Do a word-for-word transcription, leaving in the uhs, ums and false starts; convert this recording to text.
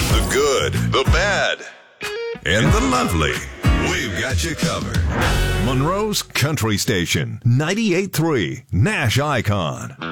The good, the bad, and the lovely. We've got you covered. Monroe's Country Station, ninety-eight point three, Nash Icon.